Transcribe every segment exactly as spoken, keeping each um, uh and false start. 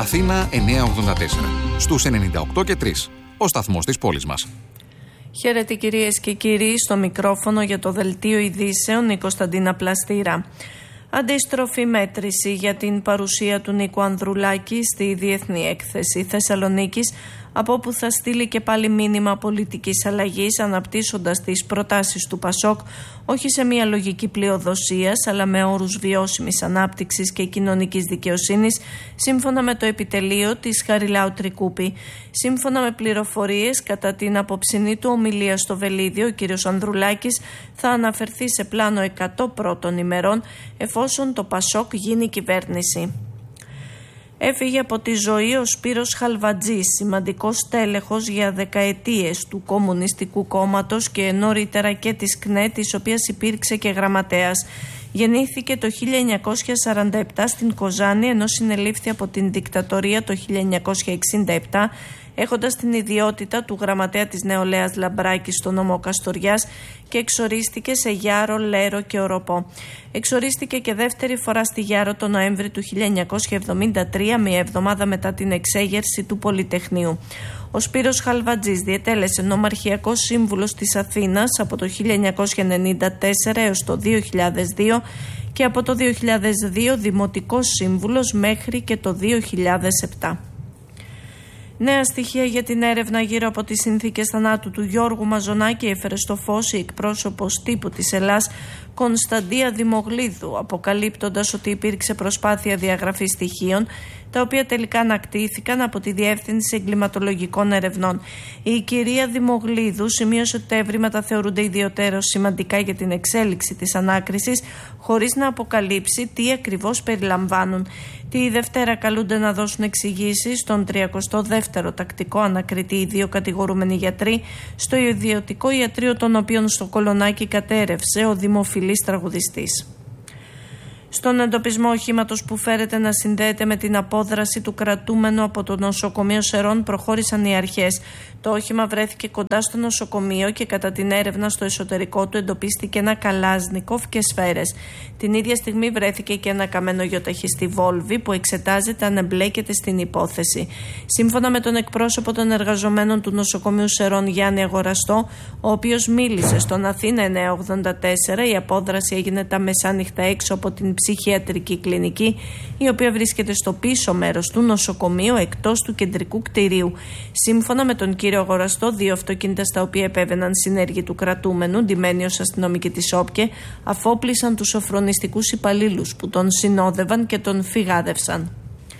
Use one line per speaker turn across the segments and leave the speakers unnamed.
Αθήνα εννιακόσια ογδόντα τέσσερα. Στους ενενήντα οκτώ και τρία. Ο σταθμός της πόλης μας.
Χαίρετε κυρίες και κύριοι, στο μικρόφωνο για το Δελτίο Ειδήσεων η Κωνσταντίνα Πλαστήρα. Αντίστροφη μέτρηση για την παρουσία του Νίκου Ανδρουλάκη στη Διεθνή Έκθεση Θεσσαλονίκης, από όπου θα στείλει και πάλι μήνυμα πολιτικής αλλαγής, αναπτύσσοντας τις προτάσεις του Πασόκ όχι σε μια λογική πλειοδοσίας, αλλά με όρους βιώσιμης ανάπτυξης και κοινωνικής δικαιοσύνης, σύμφωνα με το επιτελείο της Χαριλάου Τρικούπη. Σύμφωνα με πληροφορίες, κατά την απόψινή του ομιλία στο Βελίδιο, ο κ. Ανδρουλάκης θα αναφερθεί σε πλάνο εκατό πρώτων ημερών, εφόσον το Πασόκ γίνει κυβέρνηση. Έφυγε από τη ζωή ο Σπύρος Χαλβατζής, σημαντικός τέλεχος για δεκαετίες του Κομμουνιστικού Κόμματος και νωρίτερα και της ΚΝΕ, της οποίας υπήρξε και γραμματέας. Γεννήθηκε το χίλια εννιακόσια σαράντα επτά στην Κοζάνη, ενώ συνελήφθη από την δικτατορία το χίλια εννιακόσια εξήντα επτά, έχοντας την ιδιότητα του γραμματέα της νεολαίας Λαμπράκη στο νομό Καστοριάς, και εξορίστηκε σε Γιάρο, Λέρο και Οροπό. Εξορίστηκε και δεύτερη φορά στη Γιάρο το Νοέμβρη του χίλια εννιακόσια εβδομήντα τρία, μία εβδομάδα μετά την εξέγερση του Πολυτεχνείου. Ο Σπύρος Χαλβατζής διετέλεσε νομαρχιακός σύμβουλος της Αθήνας από το χίλια εννιακόσια ενενήντα τέσσερα έως το δύο χιλιάδες δύο και από το δύο χιλιάδες δύο δημοτικός σύμβουλος μέχρι και το δύο χιλιάδες επτά. Νέα στοιχεία για την έρευνα γύρω από τις συνθήκες θανάτου του Γιώργου Μαζονάκη έφερε στο φως η εκπρόσωπος τύπου της Ελλάς, Κωνσταντία Δημογλίδου, αποκαλύπτοντας ότι υπήρξε προσπάθεια διαγραφής στοιχείων, τα οποία τελικά ανακτήθηκαν από τη Διεύθυνση Εγκληματολογικών Ερευνών. Η κυρία Δημογλίδου σημείωσε ότι τα ευρήματα θεωρούνται ιδιωτέρως σημαντικά για την εξέλιξη της ανάκρισης, χωρίς να αποκαλύψει τι ακριβώς περιλαμβάνουν. Τη Δευτέρα καλούνται να δώσουν εξηγήσεις στον τριακοστό δεύτερο τακτικό ανακριτή οι δύο κατηγορούμενοι γιατροί στο ιδιωτικό ιατρείο, των οποίων στο Κολονάκι κατέρευσε ο δημοφιλής τραγουδιστής. Στον εντοπισμό οχήματος που φέρεται να συνδέεται με την απόδραση του κρατούμενου από το νοσοκομείο Σερών προχώρησαν οι αρχές. Το όχημα βρέθηκε κοντά στο νοσοκομείο και κατά την έρευνα στο εσωτερικό του εντοπίστηκε ένα καλάζνικοφ και σφαίρες. Την ίδια στιγμή βρέθηκε και ένα καμένο γεωταχιστή Βόλβη που εξετάζεται αν εμπλέκεται στην υπόθεση. Σύμφωνα με τον εκπρόσωπο των εργαζομένων του νοσοκομείου Σερών, Γιάννη Αγοραστό, ο οποίος μίλησε στον Αθήνα εννιακόσια ογδόντα τέσσερα, η απόδραση έγινε τα μεσάνυχτα έξω από την ψυχιατρική κλινική, η οποία βρίσκεται στο πίσω μέρος του νοσοκομείου, εκτός του κεντρικού κτηρίου. Σύμφωνα με τον κύριο Αγοραστό, δύο αυτοκίνητα στα οποία επέβαιναν συνέργοι του κρατούμενου, ντυμένοι ως αστυνομικοί της ΟΠΚΕ, αφόπλησαν τους σοφρονιστικούς υπαλλήλους που τον συνόδευαν και τον φυγάδευσαν.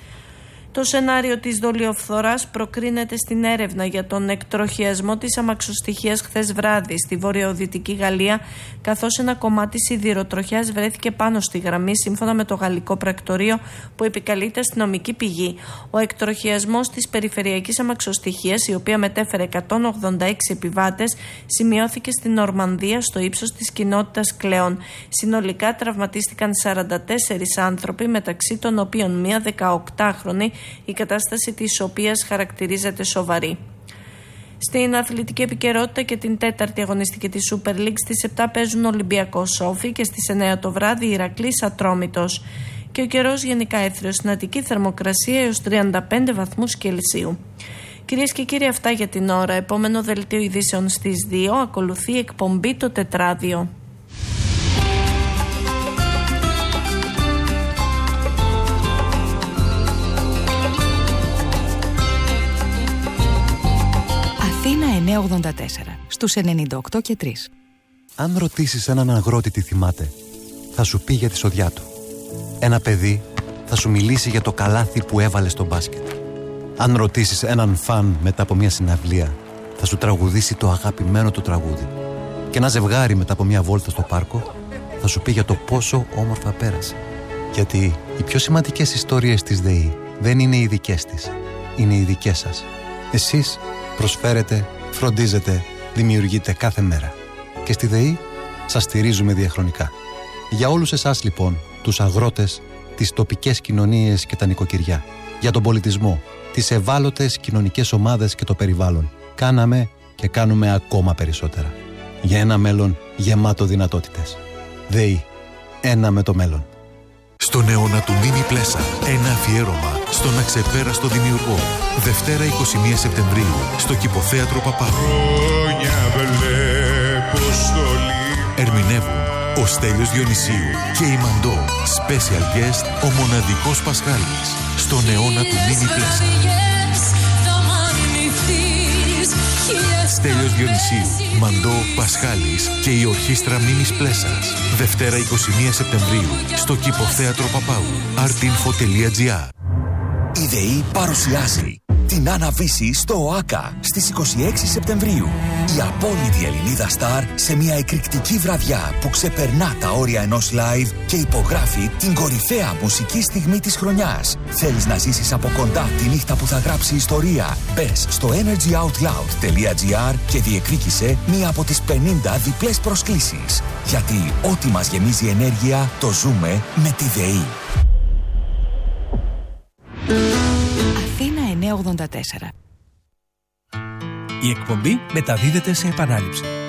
Το σενάριο της δολιοφθοράς προκρίνεται στην έρευνα για τον εκτροχιασμό της αμαξοστοιχείας χθες βράδυ στη βορειοδυτική Γαλλία, καθώς ένα κομμάτι σιδηροτροχιάς βρέθηκε πάνω στη γραμμή, σύμφωνα με το γαλλικό πρακτορείο που επικαλείται αστυνομική πηγή. Ο εκτροχιασμός της περιφερειακής αμαξοστοιχείας, η οποία μετέφερε εκατόν ογδόντα έξι επιβάτες, σημειώθηκε στην Νορμανδία στο ύψος της κοινότητας Κλέον. Συνολικά τραυματίστηκαν σαράντα τέσσερις άνθρωποι, μεταξύ των οποίων μία δεκαοκτάχρονη, η κατάσταση της οποίας χαρακτηρίζεται σοβαρή. Στην αθλητική επικαιρότητα και την τέταρτη αγωνιστική της Super League, στις επτά παίζουν Ολυμπιακός Σόφι και στις εννέα το βράδυ Ηρακλής Ατρόμητος. Και ο καιρός γενικά έθριος, στην Αττική θερμοκρασία έως τριάντα πέντε βαθμούς Κελσίου. Κυρίες και κύριοι, αυτά για την ώρα. Επόμενο δελτίο ειδήσεων στις δύο, ακολουθεί εκπομπή Το Τετράδιο.
Αθήνα εννιακόσια ογδόντα τέσσερα, στους ενενήντα οκτώ και τρία.
Αν ρωτήσεις έναν αγρότη τι θυμάται, θα σου πει για τη σοδιά του. Ένα παιδί θα σου μιλήσει για το καλάθι που έβαλε στο μπάσκετ. Αν ρωτήσεις έναν φαν μετά από μια συναυλία, θα σου τραγουδήσει το αγαπημένο του τραγούδι. Και ένα ζευγάρι μετά από μια βόλτα στο πάρκο θα σου πει για το πόσο όμορφα πέρασε. Γιατί οι πιο σημαντικές ιστορίες της ΔΕΗ δεν είναι οι δικές της, είναι οι δικές σας. Εσείς προσφέρετε, φροντίζετε, δημιουργείτε κάθε μέρα. Και στη ΔΕΗ σας στηρίζουμε διαχρονικά. Για όλους εσάς λοιπόν, τους αγρότες, τις τοπικές κοινωνίες και τα νοικοκυριά, για τον πολιτισμό, τις ευάλωτες κοινωνικές ομάδες και το περιβάλλον, κάναμε και κάνουμε ακόμα περισσότερα. Για ένα μέλλον γεμάτο δυνατότητες. ΔΕΗ. Ένα με το μέλλον.
Στον αιώνα του Μίμη Πλέσα, ένα αφιέρωμα στον αξεπέραστο δημιουργό. Δευτέρα εικοστή πρώτη Σεπτεμβρίου στο Κηποθέατρο Παπάγου. Ερμηνεύουν ο Στέλιος Διονυσίου και η Μαντώ. Special guest ο μοναδικός Πασχάλης στον αιώνα του Μίνι Πλέσα. Στέλιος Διονυσίου, Μαντώ, Πασχάλης και η ορχήστρα Μίνις Πλέσας. Δευτέρα εικοστή πρώτη Σεπτεμβρίου στο Κηποθέατρο Παπάγου. artinfo τελεία gr.
Η ΔΕΗ παρουσιάζει την Άννα Βύση στο ΟΑΚΑ στις εικοστή έκτη Σεπτεμβρίου. Η απόλυτη Ελληνίδα στάρ σε μια εκρηκτική βραδιά που ξεπερνά τα όρια ενός live και υπογράφει την κορυφαία μουσική στιγμή της χρονιάς. Θέλεις να ζήσεις από κοντά τη νύχτα που θα γράψει ιστορία? Μπες στο energy out loud τελεία gr και διεκδίκησε μία από τις πενήντα διπλές προσκλήσεις. Γιατί ό,τι μας γεμίζει ενέργεια το ζούμε με τη ΔΕΗ.
Αθήνα εννιακόσια ογδόντα τέσσερα.
Η εκπομπή μεταδίδεται σε επανάληψη.